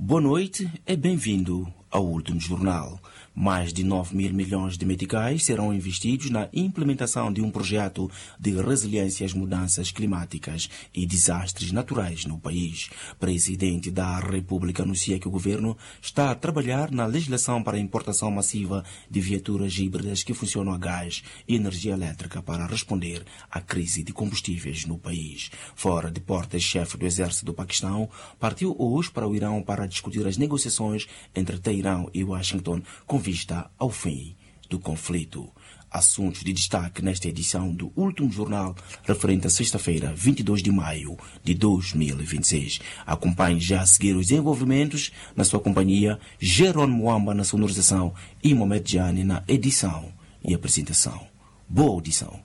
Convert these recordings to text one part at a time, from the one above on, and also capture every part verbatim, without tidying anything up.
Boa noite e bem-vindo ao último jornal. Mais de nove mil milhões de meticais serão investidos na implementação de um projeto de resiliência às mudanças climáticas e desastres naturais no país. O presidente da República anuncia que o governo está a trabalhar na legislação para a importação massiva de viaturas híbridas que funcionam a gás e energia elétrica para responder à crise de combustíveis no país. Fora de portas-chefe do exército do Paquistão partiu hoje para o Irão para discutir as negociações entre Teherão e Washington com vista ao fim do conflito. Assuntos de destaque nesta edição do último jornal referente a sexta-feira, vinte e dois de maio de dois mil e vinte e seis. Acompanhe já a seguir os desenvolvimentos na sua companhia, Jerônimo Mwamba na sonorização e Mohamed Jani na edição e apresentação. Boa audição.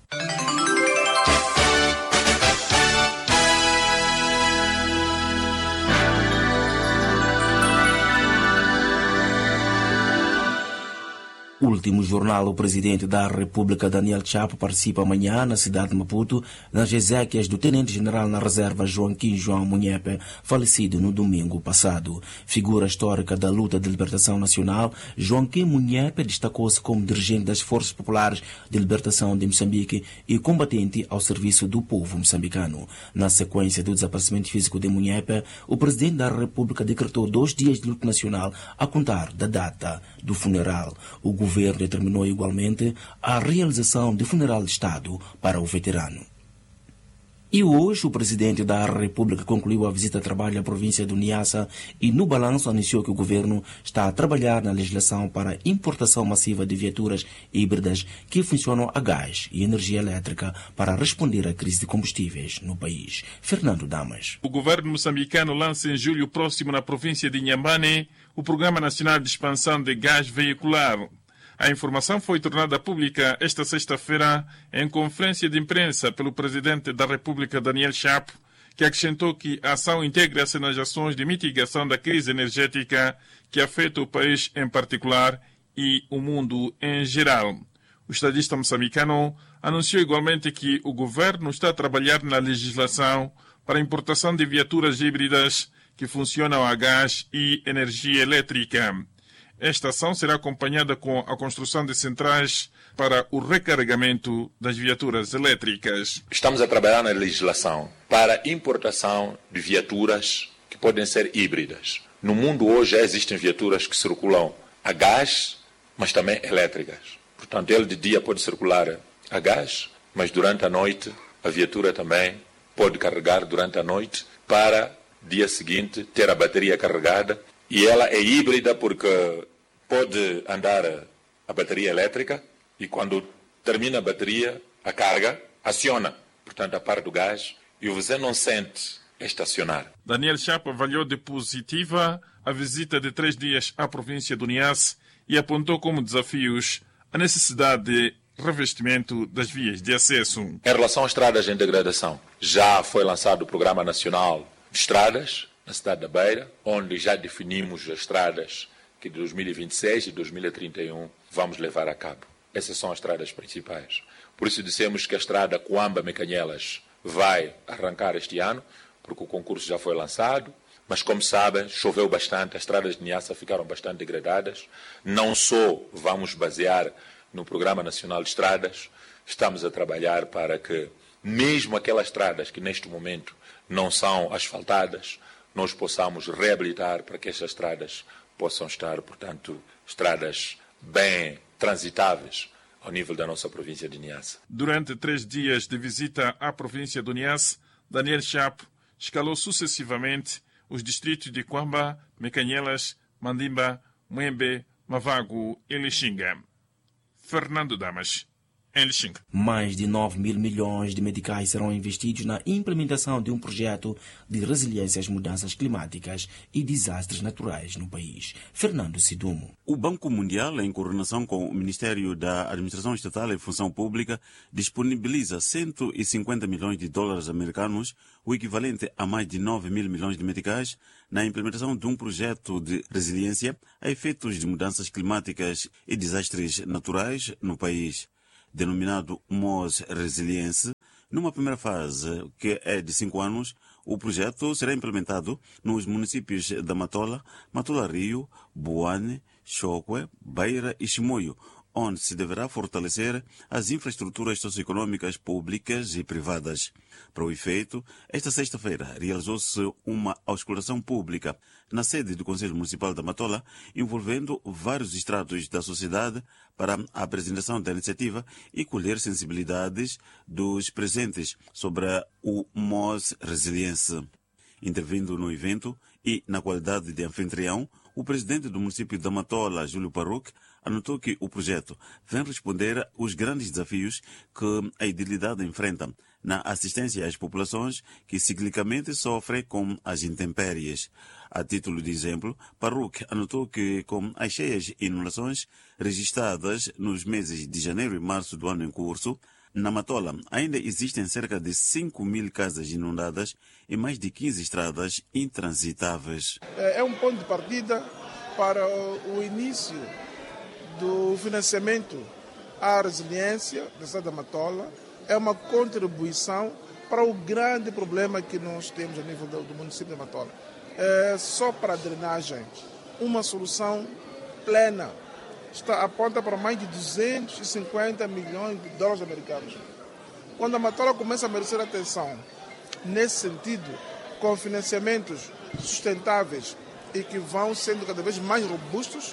Último jornal, o presidente da República, Daniel Chapo, participa amanhã na cidade de Maputo nas exéquias do tenente-general na reserva Joaquim João Munhepe, falecido no domingo passado. Figura histórica da luta de libertação nacional, Joaquim Munhepe destacou-se como dirigente das Forças Populares de Libertação de Moçambique e combatente ao serviço do povo moçambicano. Na sequência do desaparecimento físico de Munhepe, o presidente da República decretou dois dias de luto nacional a contar da data do funeral. O O governo determinou igualmente a realização de funeral de Estado para o veterano. E hoje o presidente da República concluiu a visita a trabalho à província do Niassa e no balanço anunciou que o governo está a trabalhar na legislação para a importação massiva de viaturas híbridas que funcionam a gás e energia elétrica para responder à crise de combustíveis no país. Fernando Damas. O governo moçambicano lança em julho próximo na província de Inhambane o Programa Nacional de Expansão de Gás Veicular. A informação foi tornada pública esta sexta-feira em conferência de imprensa pelo presidente da República, Daniel Chapo, que acrescentou que a ação integra-se nas ações de mitigação da crise energética que afeta o país em particular e o mundo em geral. O estadista moçambicano anunciou igualmente que o governo está a trabalhar na legislação para a importação de viaturas híbridas que funcionam a gás e energia elétrica. Esta ação será acompanhada com a construção de centrais para o recarregamento das viaturas elétricas. Estamos a trabalhar na legislação para a importação de viaturas que podem ser híbridas. No mundo hoje já existem viaturas que circulam a gás, mas também elétricas. Portanto, ele de dia pode circular a gás, mas durante a noite a viatura também pode carregar durante a noite para dia seguinte ter a bateria carregada. E ela é híbrida porque pode andar a bateria elétrica e quando termina a bateria, a carga aciona, portanto, a parte do gás e você não sente estacionar. Daniel Chapo avaliou de positiva a visita de três dias à província do Niassa e apontou como desafios a necessidade de revestimento das vias de acesso. Em relação às estradas em degradação, já foi lançado o Programa Nacional de Estradas na cidade da Beira, onde já definimos as estradas que de dois mil e vinte e seis e dois mil e trinta e um vamos levar a cabo. Essas são as estradas principais. Por isso dissemos que a estrada Coamba-Mecanhelas vai arrancar este ano, porque o concurso já foi lançado, mas como sabem, choveu bastante, as estradas de Niassa ficaram bastante degradadas. Não só vamos basear no Programa Nacional de Estradas, estamos a trabalhar para que, mesmo aquelas estradas que neste momento não são asfaltadas, nós possamos reabilitar para que estas estradas possam estar, portanto, estradas bem transitáveis ao nível da nossa província de Niassa. Durante três dias de visita à província do Niassa, Daniel Chapo escalou sucessivamente os distritos de Coamba, Mecanhelas, Mandimba, Mwembe, Mavago e Lixinga. Fernando Damas, em Lixinga. Mais de nove mil milhões de meticais serão investidos na implementação de um projeto de resiliência às mudanças climáticas e desastres naturais no país. Fernando Sidumo. O Banco Mundial, em coordenação com o Ministério da Administração Estatal e Função Pública, disponibiliza cento e cinquenta milhões de dólares americanos, o equivalente a mais de nove mil milhões de meticais, na implementação de um projeto de resiliência a efeitos de mudanças climáticas e desastres naturais no país. Denominado M O S Resiliência, numa primeira fase, que é de cinco anos, O projeto será implementado nos municípios da Matola, Matola Rio, Boane, Chokwe, Beira e Chimoio, onde se deverá fortalecer as infraestruturas socioeconômicas públicas e privadas. Para o efeito, esta sexta-feira realizou-se uma auscultação pública na sede do Conselho Municipal da Matola, envolvendo vários estratos da sociedade para a apresentação da iniciativa e colher sensibilidades dos presentes sobre o M O S Resiliência. Intervindo no evento e na qualidade de anfitrião, o presidente do município da Matola, Júlio Paruc, anotou que o projeto vem responder aos grandes desafios que a idilidade enfrenta na assistência às populações que ciclicamente sofrem com as intempéries. A título de exemplo, Paruc anotou que com as cheias inundações registradas nos meses de janeiro e março do ano em curso, na Matola ainda existem cerca de cinco mil casas inundadas e mais de quinze estradas intransitáveis. É um ponto de partida para o início do financiamento à resiliência da cidade da Matola. É uma contribuição para o grande problema que nós temos a nível do, do município da Matola. É, só para a drenagem, uma solução plena está, aponta para mais de duzentos e cinquenta milhões de dólares americanos. Quando a Matola começa a merecer atenção nesse sentido, com financiamentos sustentáveis e que vão sendo cada vez mais robustos,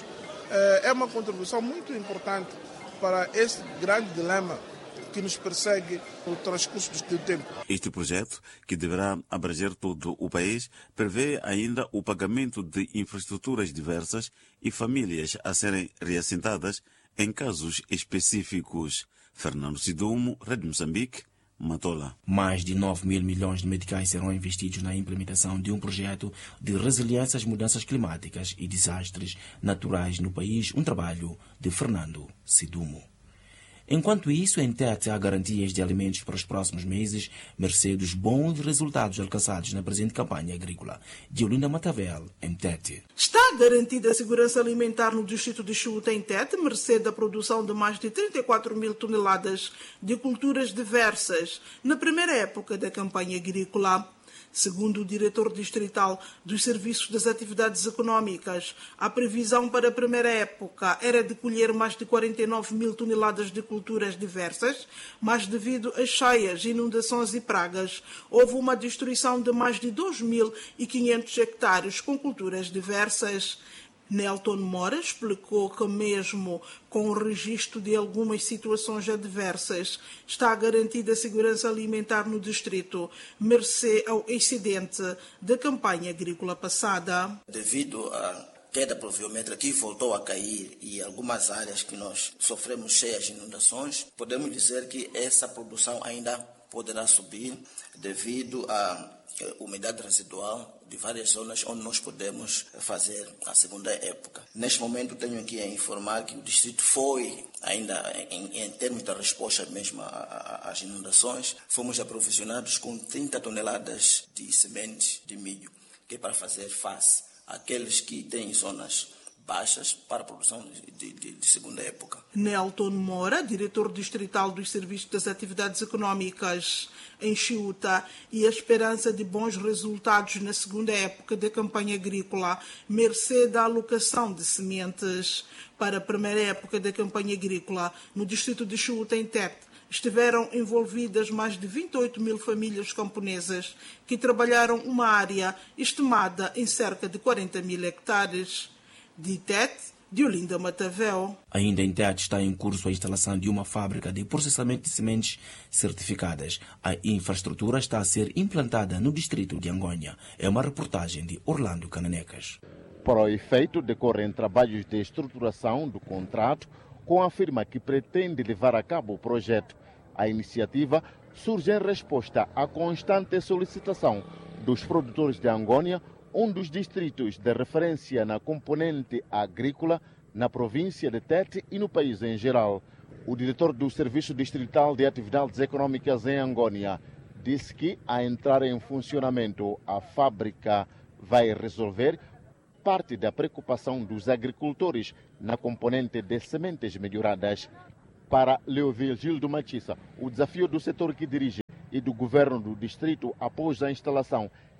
é uma contribuição muito importante para esse grande dilema que nos persegue no transcurso do tempo. Este projeto, que deverá abranger todo o país, prevê ainda o pagamento de infraestruturas diversas e famílias a serem reassentadas em casos específicos. Fernando Sidumo, Rádio Moçambique, Matola. Mais de nove mil milhões de meticais serão investidos na implementação de um projeto de resiliência às mudanças climáticas e desastres naturais no país, um trabalho de Fernando Sidumo. Enquanto isso, em Tete há garantias de alimentos para os próximos meses, mercê dos bons resultados alcançados na presente campanha agrícola. De Olinda Matavel, em Tete. Está garantida a segurança alimentar no distrito de Xuta, em Tete, mercê da produção de mais de trinta e quatro mil toneladas de culturas diversas na primeira época da campanha agrícola. Segundo o diretor distrital dos Serviços das Atividades Econômicas, a previsão para a primeira época era de colher mais de quarenta e nove mil toneladas de culturas diversas, mas devido às cheias, inundações e pragas, houve uma destruição de mais de dois mil e quinhentos hectares com culturas diversas. Nelton Mora explicou que mesmo com o registro de algumas situações adversas, está garantida a segurança alimentar no distrito, mercê ao excedente da campanha agrícola passada. Devido à queda pluviométrica que voltou a cair e algumas áreas que nós sofremos cheias de inundações, podemos dizer que essa produção ainda poderá subir devido à umidade residual de várias zonas onde nós podemos fazer a segunda época. Neste momento tenho aqui a informar que o distrito foi, ainda em, em termos da resposta mesmo às inundações, fomos aprovisionados com trinta toneladas de sementes de milho, que é para fazer face àqueles que têm zonas baixas para a produção de, de, de segunda época. Nelton Mora, diretor distrital dos Serviços das Atividades Econômicas em Chiuta, e a esperança de bons resultados na segunda época da campanha agrícola, mercê da alocação de sementes. Para a primeira época da campanha agrícola, no distrito de Chiuta, em Tete, estiveram envolvidas mais de vinte e oito mil famílias camponesas que trabalharam uma área estimada em cerca de quarenta mil hectares. De Tete, de Olinda Matavel. Ainda em Tete está em curso a instalação de uma fábrica de processamento de sementes certificadas. A infraestrutura está a ser implantada no distrito de Angonha. É uma reportagem de Orlando Cananecas. Para o efeito, decorrem trabalhos de estruturação do contrato com a firma que pretende levar a cabo o projeto. A iniciativa surge em resposta à constante solicitação dos produtores de Angonha, um dos distritos de referência na componente agrícola na província de Tete e no país em geral. O diretor do Serviço Distrital de Atividades Econômicas em Angonia disse que, a entrar em funcionamento, a fábrica vai resolver parte da preocupação dos agricultores na componente de sementes melhoradas. Para Leovigildo Machissa, o desafio do setor que dirige e do governo do distrito após a instalação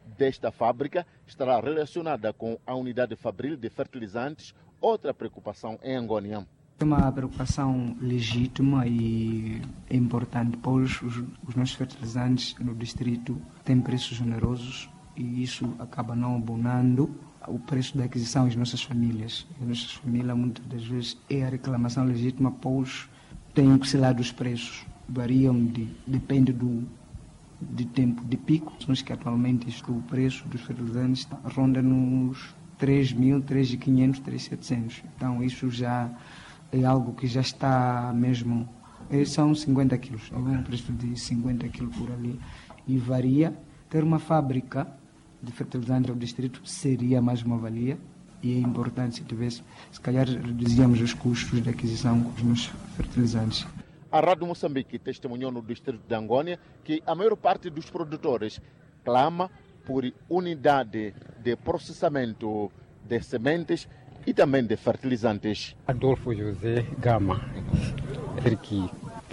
desta fábrica estará relacionada com a unidade fabril de fertilizantes, outra preocupação em Angônia. É uma preocupação legítima e importante, pois os, os nossos fertilizantes no distrito têm preços generosos e isso acaba não abonando o preço da aquisição às nossas famílias. As nossas famílias, muitas das vezes, é a reclamação legítima, pois têm oscilado os preços, variam, de, depende do de tempo de pico. Nós que atualmente o preço dos fertilizantes ronda nos três mil, três mil e quinhentos, três mil e setecentos. Então isso já é algo que já está mesmo... São cinquenta quilos, é um preço de cinquenta quilos por ali e varia. Ter uma fábrica de fertilizantes ao distrito seria mais uma valia e é importante se tivesse, se calhar reduzíamos os custos de aquisição com os nossos fertilizantes. A Rádio Moçambique testemunhou no distrito de Angônia que a maior parte dos produtores clama por unidade de processamento de sementes e também de fertilizantes. Adolfo José Gama, aqui,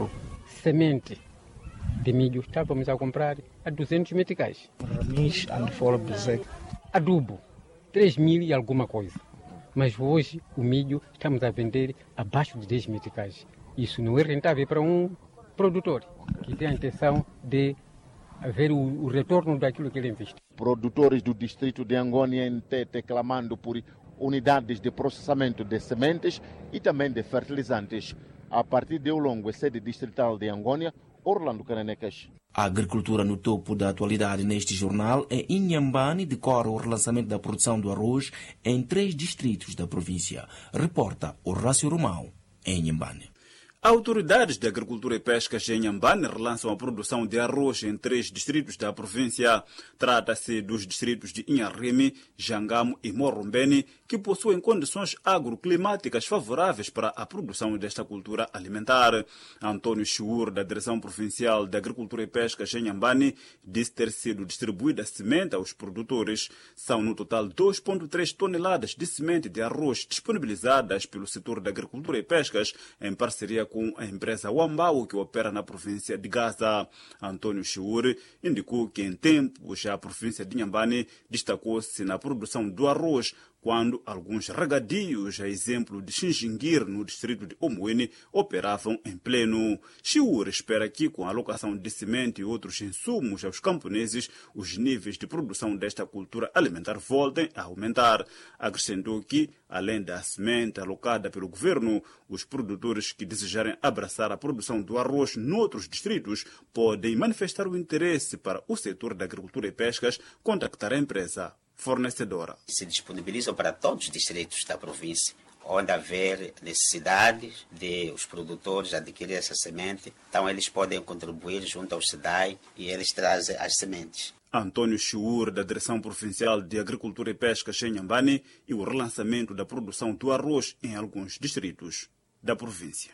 semente de milho estávamos a comprar a duzentos meticais. Ramis and follow Bezek. Adubo, três mil e alguma coisa. Mas hoje o milho estamos a vender abaixo de dez meticais. Isso não é rentável para um produtor que tem a intenção de ver o, o retorno daquilo que ele investe. Produtores do distrito de Angônia em Tete clamando por unidades de processamento de sementes e também de fertilizantes. A partir de Olongo, sede distrital de Angônia, Orlando Cananecas. A agricultura no topo da atualidade neste jornal é Inhambane decora o relançamento da produção do arroz em três distritos da província. Reporta Horácio Romão, em Inhambane. Autoridades de Agricultura e Pescas em Inhambane relançam a produção de arroz em três distritos da província. Trata-se dos distritos de Inharime, Jangamo e Morrombeni, que possuem condições agroclimáticas favoráveis para a produção desta cultura alimentar. Antônio Chiur, da Direção Provincial de Agricultura e Pescas em Inhambane, disse ter sido distribuída semente aos produtores. São no total dois vírgula três toneladas de semente de arroz disponibilizadas pelo setor da Agricultura e Pescas em parceria com com a empresa Wambao, que opera na província de Gaza. Antônio Chiuri indicou que em tempos a província de Inhambane destacou-se na produção do arroz, quando alguns regadios, a exemplo de Xinjinguir, no distrito de Omoene, operavam em pleno. Chiur espera que, com a alocação de semente e outros insumos aos camponeses, os níveis de produção desta cultura alimentar voltem a aumentar. Acrescentou que, além da semente alocada pelo governo, os produtores que desejarem abraçar a produção do arroz noutros distritos podem manifestar o interesse para o setor da agricultura e pescas contactar a empresa fornecedora. Se disponibilizam para todos os distritos da província, onde haver necessidades de os produtores adquirir essa semente, então eles podem contribuir junto ao SEDAI e eles trazem as sementes. Antônio Chiur, da Direção Provincial de Agricultura e Pescas em Inhambane, e o relançamento da produção do arroz em alguns distritos da província.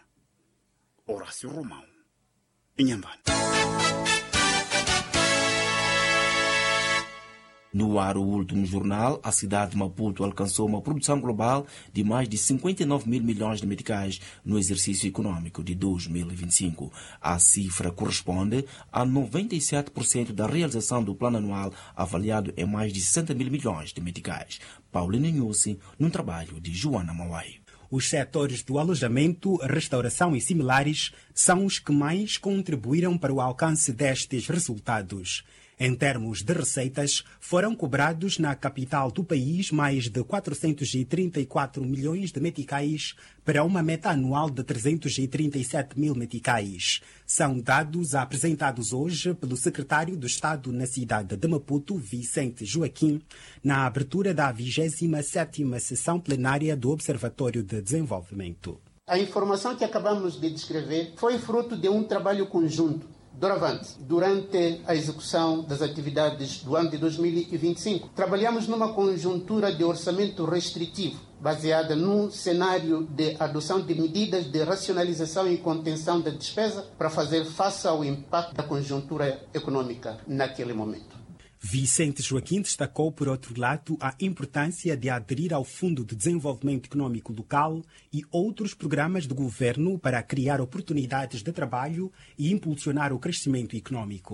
Horácio Romão, Inhambane. No ar, o último jornal, a cidade de Maputo alcançou uma produção global de mais de cinquenta e nove mil milhões de meticais no exercício econômico de dois mil e vinte e cinco. A cifra corresponde a noventa e sete por cento da realização do plano anual avaliado em mais de sessenta mil milhões de meticais. Paulina Nhusi, num trabalho de Joana Mauai. Os setores do alojamento, restauração e similares são os que mais contribuíram para o alcance destes resultados. Em termos de receitas, foram cobrados na capital do país mais de quatrocentos e trinta e quatro milhões de meticais para uma meta anual de trezentos e trinta e sete mil meticais. São dados apresentados hoje pelo secretário do Estado na cidade de Maputo, Vicente Joaquim, na abertura da vigésima sétima sessão plenária do Observatório de Desenvolvimento. A informação que acabamos de descrever foi fruto de um trabalho conjunto Doravante, durante a execução das atividades do ano de dois mil e vinte e cinco, trabalhamos numa conjuntura de orçamento restritivo, baseada num cenário de adoção de medidas de racionalização e contenção da despesa para fazer face ao impacto da conjuntura econômica naquele momento. Vicente Joaquim destacou, por outro lado, a importância de aderir ao Fundo de Desenvolvimento Econômico Local e outros programas do governo para criar oportunidades de trabalho e impulsionar o crescimento econômico. O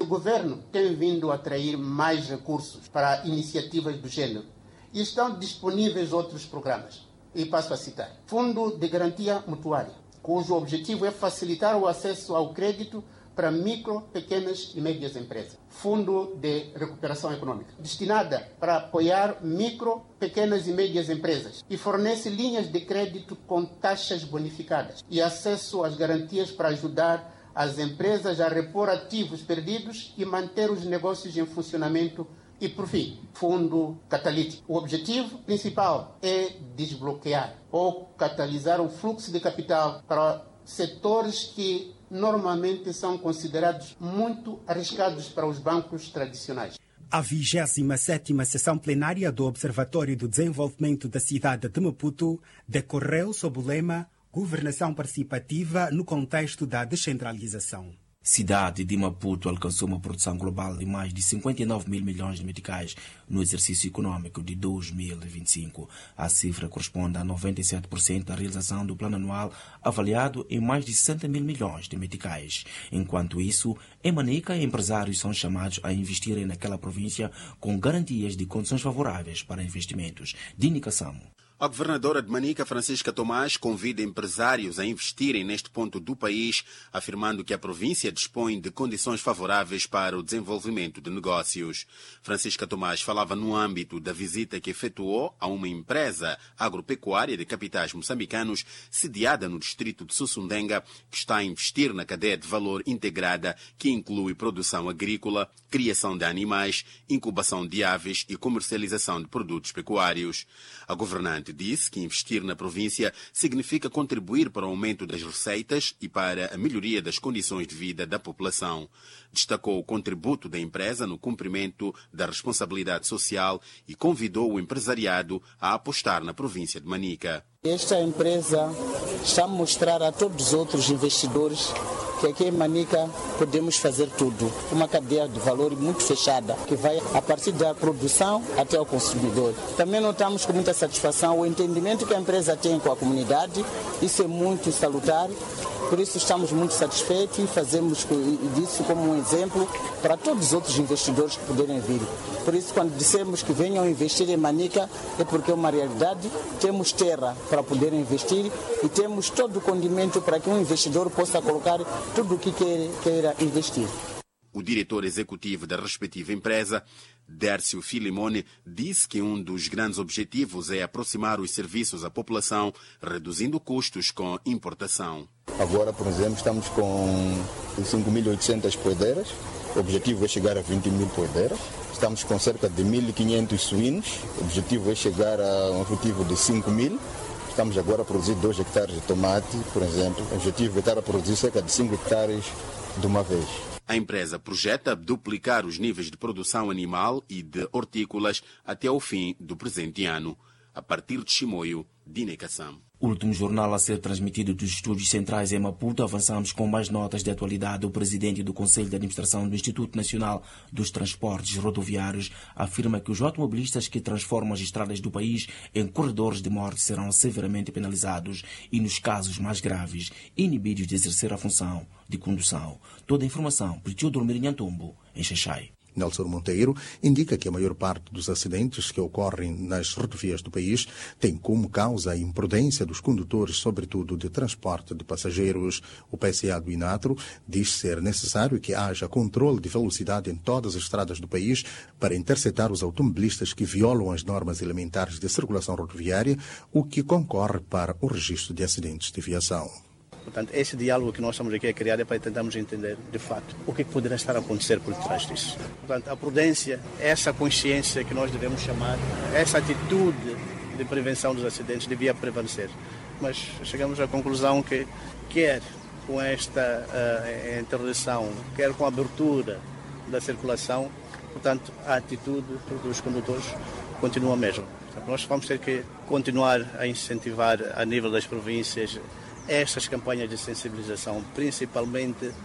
governo tem vindo a atrair mais recursos para iniciativas do gênero e estão disponíveis outros programas. E passo a citar. Fundo de Garantia Mutuária, cujo objetivo é facilitar o acesso ao crédito para micro, pequenas e médias empresas. Fundo de Recuperação Econômica, destinada para apoiar micro, pequenas e médias empresas e fornece linhas de crédito com taxas bonificadas e acesso às garantias para ajudar as empresas a repor ativos perdidos e manter os negócios em funcionamento. E, por fim, Fundo Catalítico. O objetivo principal é desbloquear ou catalisar o fluxo de capital para setores que normalmente são considerados muito arriscados para os bancos tradicionais. A vigésima sétima sessão plenária do Observatório do Desenvolvimento da cidade de Maputo decorreu sob o lema Governação Participativa no contexto da descentralização. Cidade de Maputo alcançou uma produção global de mais de cinquenta e nove mil milhões de meticais no exercício econômico de dois mil e vinte e cinco. A cifra corresponde a noventa e sete por cento da realização do plano anual avaliado em mais de sessenta mil milhões de meticais. Enquanto isso, em Manica, empresários são chamados a investirem naquela província com garantias de condições favoráveis para investimentos. De indicação. A governadora de Manica, Francisca Tomás, convida empresários a investirem neste ponto do país, afirmando que a província dispõe de condições favoráveis para o desenvolvimento de negócios. Francisca Tomás falava no âmbito da visita que efetuou a uma empresa agropecuária de capitais moçambicanos sediada no distrito de Sussundenga, que está a investir na cadeia de valor integrada, que inclui produção agrícola, criação de animais, incubação de aves e comercialização de produtos pecuários. A governante disse que investir na província significa contribuir para o aumento das receitas e para a melhoria das condições de vida da população. Destacou o contributo da empresa no cumprimento da responsabilidade social e convidou o empresariado a apostar na província de Manica. Esta empresa está a mostrar a todos os outros investidores que aqui em Manica podemos fazer tudo. Uma cadeia de valor muito fechada, que vai a partir da produção até o consumidor. Também notamos com muita satisfação o entendimento que a empresa tem com a comunidade. Isso é muito salutar. Por isso estamos muito satisfeitos e fazemos disso como um exemplo para todos os outros investidores que puderem vir. Por isso, quando dissemos que venham investir em Manica, é porque é uma realidade. Temos terra para poder investir e temos todo o condimento para que um investidor possa colocar tudo o que queira, queira investir. O diretor executivo da respectiva empresa, Dércio Filimone, disse que um dos grandes objetivos é aproximar os serviços à população, reduzindo custos com importação. Agora, por exemplo, estamos com cinco mil e oitocentas poedeiras. O objetivo é chegar a vinte mil poedeiras. Estamos com cerca de mil e quinhentos suínos. O objetivo é chegar a um objetivo de cinco mil. Estamos agora a produzir dois hectares de tomate, por exemplo. O objetivo é estar a produzir cerca de cinco hectares de uma vez. A empresa projeta duplicar os níveis de produção animal e de hortícolas até ao fim do presente ano. A partir de Chimoio, Dine Kassam. Último jornal a ser transmitido dos estúdios centrais em Maputo. Avançamos com mais notas de atualidade. O presidente do Conselho de Administração do Instituto Nacional dos Transportes Rodoviários afirma que os automobilistas que transformam as estradas do país em corredores de morte serão severamente penalizados e, nos casos mais graves, inibidos de exercer a função de condução. Toda a informação por Teodoro Mirinhantumbo, em Xaixai. Nelson Monteiro indica que a maior parte dos acidentes que ocorrem nas rodovias do país tem como causa a imprudência dos condutores, sobretudo de transporte de passageiros. O P C A do Inatro diz ser necessário que haja controle de velocidade em todas as estradas do país para interceptar os automobilistas que violam as normas elementares de circulação rodoviária, o que concorre para o registro de acidentes de viação. Portanto, esse diálogo que nós estamos aqui a criar é para tentarmos entender, de fato, o que poderá estar a acontecer por trás disso. Portanto, a prudência, essa consciência que nós devemos chamar, essa atitude de prevenção dos acidentes devia prevalecer. Mas chegamos à conclusão que, quer com esta uh, interdição, quer com a abertura da circulação, portanto, a atitude dos condutores continua a mesma. Portanto, nós vamos ter que continuar a incentivar, a nível das províncias, estas campanhas de sensibilização, principalmente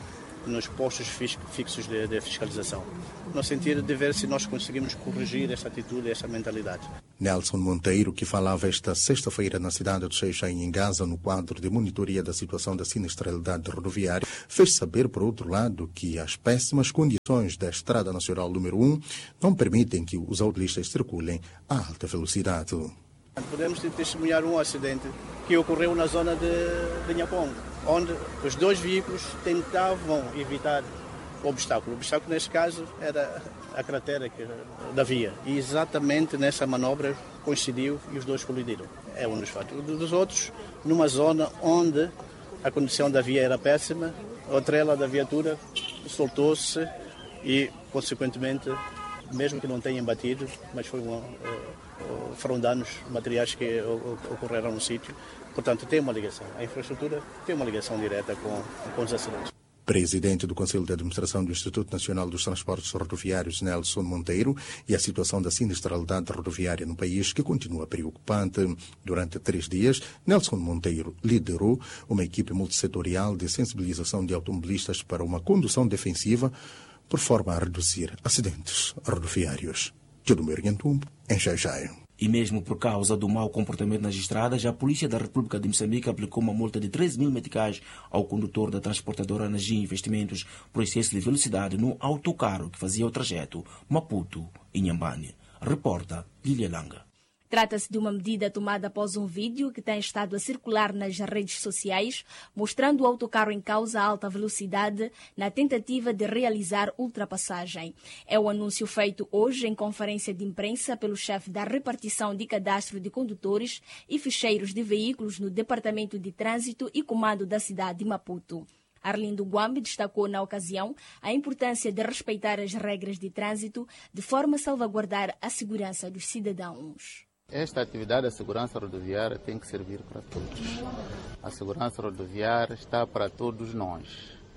nos postos fixos de, de fiscalização, no sentido de ver se nós conseguimos corrigir essa atitude, essa mentalidade. Nelson Monteiro, que falava esta sexta-feira na cidade de Xai-Xai, em Gaza, no quadro de monitoria da situação da sinistralidade rodoviária, fez saber, por outro lado, que as péssimas condições da Estrada Nacional número um não permitem que os automobilistas circulem a alta velocidade. Podemos testemunhar um acidente que ocorreu na zona de, de Nhapong, onde os dois veículos tentavam evitar o obstáculo. O obstáculo, nesse caso, era a cratera da via. E exatamente nessa manobra coincidiu e os dois colidiram. É um dos fatos. Dos outros, numa zona onde a condição da via era péssima, a trela da viatura soltou-se e, consequentemente, mesmo que não tenham batido, mas foi uma, foram danos materiais que ocorreram no sítio. Portanto, tem uma ligação. A infraestrutura tem uma ligação direta com, com os acidentes. Presidente do Conselho de Administração do Instituto Nacional dos Transportes Rodoviários, Nelson Monteiro, e a situação da sinistralidade rodoviária no país, que continua preocupante. Durante três dias, Nelson Monteiro liderou uma equipe multissetorial de sensibilização de automobilistas para uma condução defensiva, por forma a reduzir acidentes rodoviários. Tildomir Nhantumbo, em Xai-Xai. E mesmo por causa do mau comportamento nas estradas, a Polícia da República de Moçambique aplicou uma multa de treze mil meticais ao condutor da transportadora Nagin Investimentos por excesso de velocidade no autocarro que fazia o trajeto Maputo-Inhambane. Reporta Lilia Langa. Trata-se de uma medida tomada após um vídeo que tem estado a circular nas redes sociais, mostrando o autocarro em causa a alta velocidade na tentativa de realizar ultrapassagem. É o anúncio feito hoje em conferência de imprensa pelo chefe da repartição de cadastro de condutores e ficheiros de veículos no Departamento de Trânsito e Comando da cidade de Maputo. Arlindo Guambi destacou na ocasião a importância de respeitar as regras de trânsito de forma a salvaguardar a segurança dos cidadãos. Esta atividade da segurança rodoviária tem que servir para todos. A segurança rodoviária está para todos nós.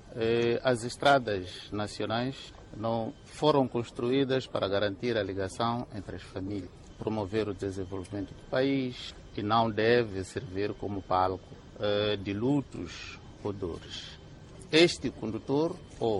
As estradas nacionais não foram construídas para garantir a ligação entre as famílias, promover o desenvolvimento do país e não deve servir como palco de lutos ou dores. Este condutor ou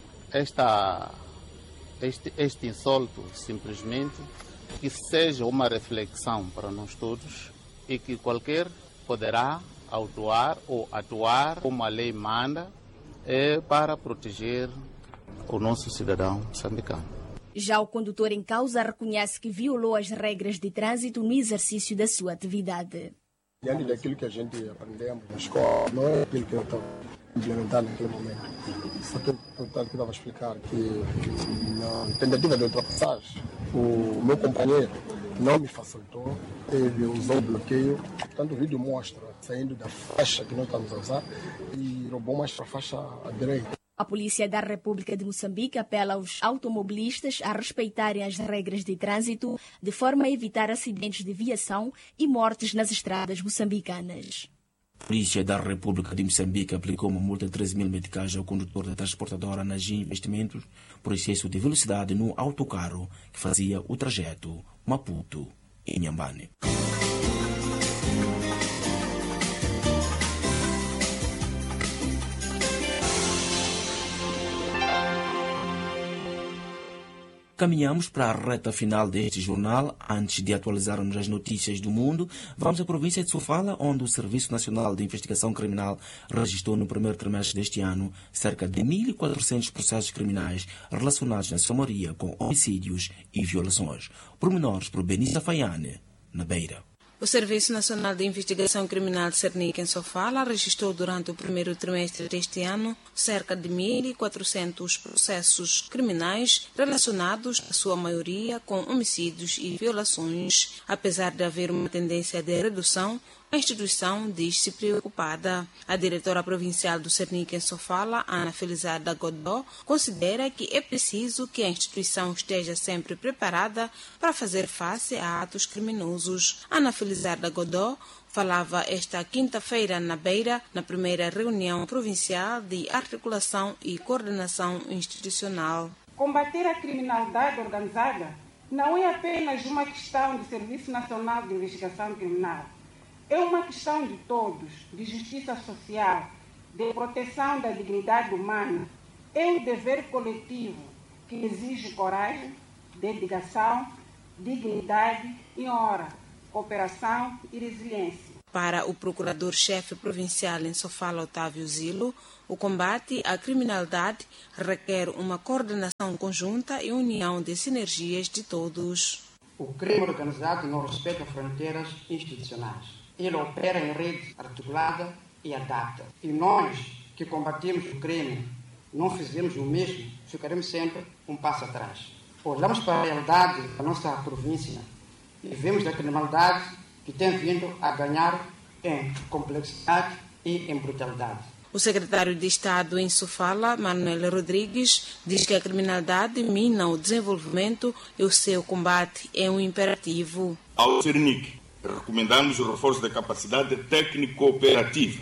esta, este, este insulto simplesmente que seja uma reflexão para nós todos e que qualquer poderá autuar ou atuar como a lei manda é, para proteger o nosso cidadão moçambicano. Já o condutor em causa reconhece que violou as regras de trânsito no exercício da sua atividade. Diante daquilo que a gente aprendemos na escola, não é aquilo que eu estava implementando naquele momento. Só que eu estava a explicar que na tentativa de ultrapassagem, o meu companheiro não me facilitou, ele usou o bloqueio. Portanto, o vídeo mostra saindo da faixa que nós estamos a usar e roubou mais para a faixa à direita. A Polícia da República de Moçambique apela aos automobilistas a respeitarem as regras de trânsito de forma a evitar acidentes de viação e mortes nas estradas moçambicanas. A Polícia da República de Moçambique aplicou uma multa de treze mil meticais ao condutor da transportadora Nagin Investimentos por excesso de velocidade no autocarro que fazia o trajeto Maputo-Inhambane. Caminhamos para a reta final deste jornal. Antes de atualizarmos as notícias do mundo, vamos à província de Sofala, onde o Serviço Nacional de Investigação Criminal registrou no primeiro trimestre deste ano cerca de mil e quatrocentos processos criminais relacionados na sua maioria com homicídios e violações. Pormenores por Benício Faiane, na Beira. O Serviço Nacional de Investigação Criminal Cernic em Sofala registrou durante o primeiro trimestre deste ano cerca de mil e quatrocentos processos criminais relacionados, na sua maioria, com homicídios e violações. Apesar de haver uma tendência de redução, a instituição diz-se preocupada. A diretora provincial do Cernic em Sofala, Ana Felizarda Godó, considera que é preciso que a instituição esteja sempre preparada para fazer face a atos criminosos. Ana Felizarda Godó falava esta quinta-feira na Beira, na primeira reunião provincial de articulação e coordenação institucional. Combater a criminalidade organizada não é apenas uma questão do Serviço Nacional de Investigação Criminal. É uma questão de todos, de justiça social, de proteção da dignidade humana É um dever coletivo que exige coragem, dedicação, dignidade e honra, cooperação e resiliência. Para o procurador-chefe provincial em Sofala, Otávio Zilo, o combate à criminalidade requer uma coordenação conjunta e união de sinergias de todos. O crime organizado não respeita fronteiras institucionais. Ele opera em rede articulada e adapta. E nós, que combatimos o crime, não fizemos o mesmo, ficaremos sempre um passo atrás. Olhamos para a realidade da nossa província e vemos a criminalidade que tem vindo a ganhar em complexidade e em brutalidade. O secretário de Estado em Sofala, Manuel Rodrigues, diz que a criminalidade mina o desenvolvimento e o seu combate é um imperativo. Ao CERNIC, recomendamos o reforço da capacidade técnico-operativa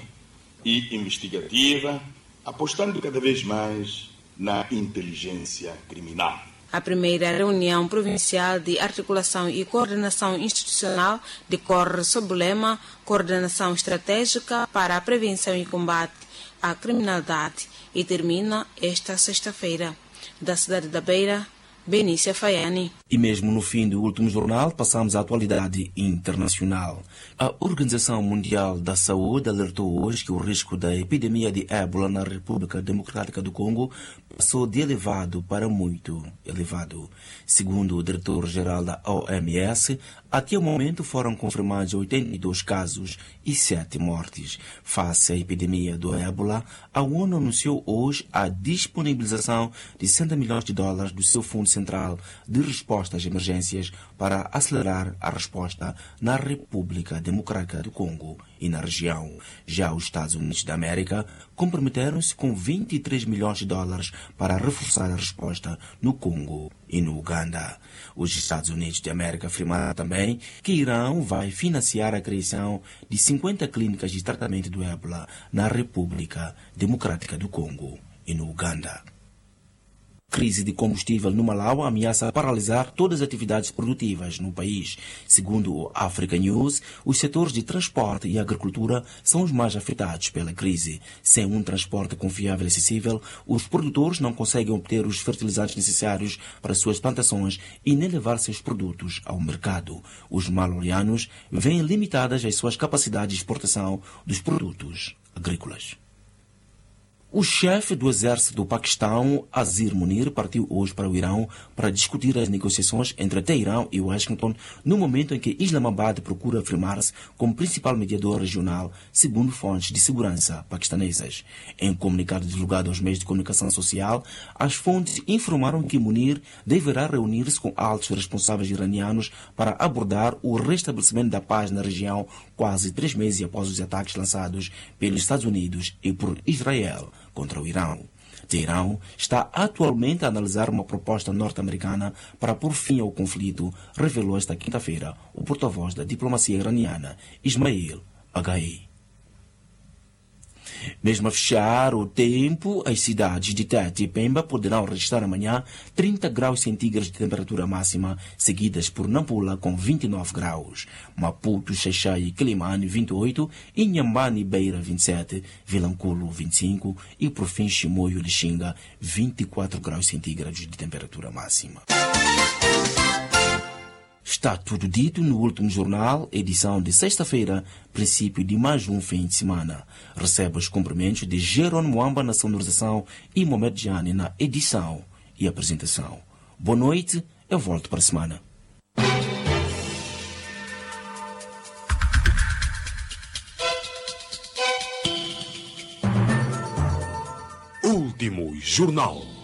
e investigativa, apostando cada vez mais na inteligência criminal. A primeira reunião provincial de articulação e coordenação institucional decorre sob o lema Coordenação Estratégica para a Prevenção e Combate à Criminalidade e termina esta sexta-feira. Da cidade da Beira, Benícia Faiani. E mesmo no fim do último jornal, passamos à atualidade internacional. A Organização Mundial da Saúde alertou hoje que o risco da epidemia de ébola na República Democrática do Congo passou de elevado para muito elevado. Segundo o diretor-geral da O M S, até o momento foram confirmados oitenta e dois casos e sete mortes. Face à epidemia do ébola, a ONU anunciou hoje a disponibilização de sessenta milhões de dólares do seu Fundo Central de Resposta às Emergências para acelerar a resposta na República Democrática do Congo e na região. Já os Estados Unidos da América comprometeram-se com vinte e três milhões de dólares para reforçar a resposta no Congo e no Uganda. Os Estados Unidos da América afirmaram também que Irão vai financiar a criação de cinquenta clínicas de tratamento do ébola na República Democrática do Congo e no Uganda. Crise de combustível no Malau ameaça paralisar todas as atividades produtivas no país. Segundo o Africa News, os setores de transporte e agricultura são os mais afetados pela crise. Sem um transporte confiável e acessível, os produtores não conseguem obter os fertilizantes necessários para suas plantações e nem levar seus produtos ao mercado. Os malauianos veem limitadas as suas capacidades de exportação dos produtos agrícolas. O chefe do exército do Paquistão, Azir Munir, partiu hoje para o Irão para discutir as negociações entre Teherão e Washington no momento em que Islamabad procura afirmar-se como principal mediador regional, segundo fontes de segurança paquistanesas. Em um comunicado divulgado aos meios de comunicação social, as fontes informaram que Munir deverá reunir-se com altos responsáveis iranianos para abordar o restabelecimento da paz na região quase três meses após os ataques lançados pelos Estados Unidos e por Israel contra o Irão. Teherão está atualmente a analisar uma proposta norte-americana para pôr fim ao conflito, revelou esta quinta-feira o porta-voz da diplomacia iraniana, Ismail Aghaei. Mesmo a fechar o tempo, as cidades de Tete e Pemba poderão registrar amanhã trinta graus centígrados de temperatura máxima, seguidas por Nampula com vinte e nove graus, Maputo, Xaixai e Quilimane vinte e oito, Inhambane e Beira vinte e sete, Vilanculo vinte e cinco e por fim Chimoio e Lixinga vinte e quatro graus centígrados de temperatura máxima. Está tudo dito no último jornal, edição de sexta-feira, princípio de mais um fim de semana. Recebe os cumprimentos de Jerônimo Mwamba na sonorização e Mohamed Jani na edição e apresentação. Boa noite, eu volto para a semana. Último jornal.